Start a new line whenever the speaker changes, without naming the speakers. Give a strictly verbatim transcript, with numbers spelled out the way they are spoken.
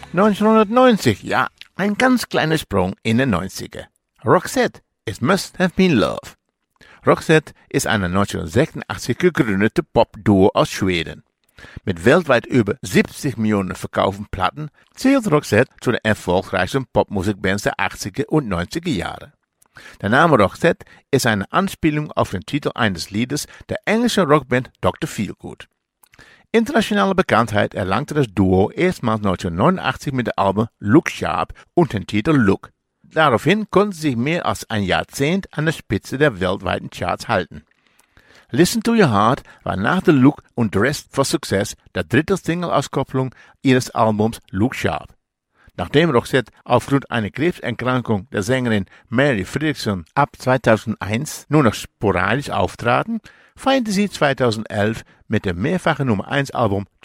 neunzehnhundertneunzig, ja, ein ganz kleiner Sprung in den neunziger. Roxette, It Must Have Been Love. Roxette ist eine neunzehnhundertsechsundachtzig gegründete Pop-Duo aus Schweden. Mit weltweit über siebzig Millionen verkauften Platten zählt Roxette zu den erfolgreichsten Popmusikbands der achtziger und neunziger Jahre. Der Name Roxette ist eine Anspielung auf den Titel eines Liedes der englischen Rockband Doktor Feelgood. Internationale Bekanntheit erlangte das Duo erstmals neunzehnhundertneunundachtzig mit dem Album Look Sharp und dem Titel Look. Daraufhin konnten sie sich mehr als ein Jahrzehnt an der Spitze der weltweiten Charts halten. Listen to Your Heart war nach The Look und Dressed for Success der dritte Single-Auskopplung ihres Albums Look Sharp. Nachdem Roxette aufgrund einer Krebserkrankung der Sängerin Mary Fredriksson ab zweitausendeins nur noch sporadisch auftraten, feierte sie zweitausendelf mit dem mehrfachen Nummer eins Album